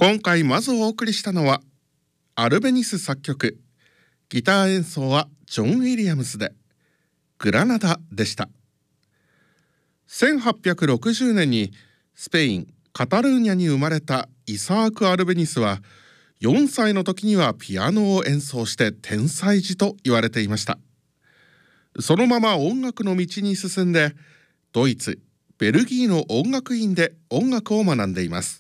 今回まずお送りしたのはアルベニス作曲、ギター演奏はジョン・ウィリアムズでグラナダでした。1860年にスペイン・カタルーニャに生まれたイサーク・アルベニスは4歳の時にはピアノを演奏して天才児と言われていました。そのまま音楽の道に進んでドイツ、ベルギーの音楽院で音楽を学んでいます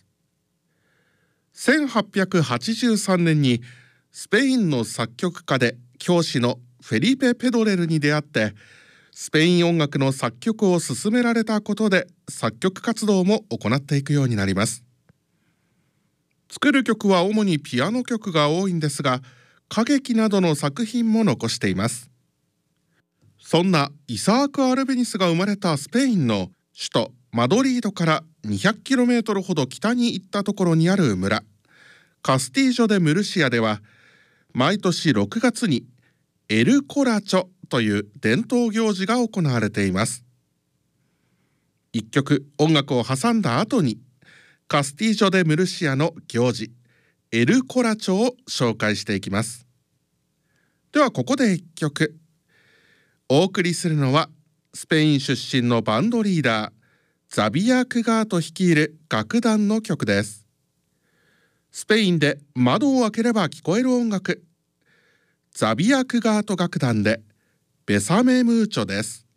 。1883年にスペインの作曲家で教師のフェリペ・ペドレルに出会ってスペイン音楽の作曲を勧められたことで作曲活動も行っていくようになります。作る曲は主にピアノ曲が多いんですが、歌劇などの作品も残しています。そんなイサーク・アルベニスが生まれたスペインの首都マドリードから 200km ほど北に行ったところにある村カスティージョ・デ・ムルシアでは毎年6月にエル・コラチョという伝統行事が行われています。一曲音楽を挟んだ後にカスティージョ・デ・ムルシアの行事エル・コラチョを紹介していきます。ではここで一曲お送りするのはスペイン出身のバンドリーダーザビア・クガート率いる楽団の曲です。スペインで窓を開ければ聞こえる音楽、ザビア・クガート楽団でベサメ・ムーチョです。